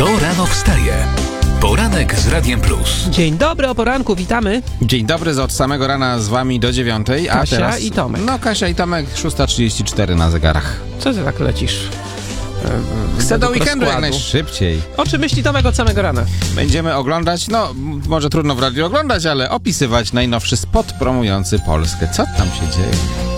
Kto rano wstaje? Poranek z Radiem Plus. Dzień dobry, o poranku, witamy. Dzień dobry, od samego rana z wami do 9:00, a Kasia teraz... i Tomek. No, Kasia i Tomek, 6:34 na zegarach. Co ty tak lecisz? Chcę do według weekendu jak rozkładu? najszybciej. O czym myśli Tomek od samego rana? Będziemy oglądać, może trudno w radiu oglądać, ale opisywać najnowszy spot promujący Polskę. Co tam się dzieje?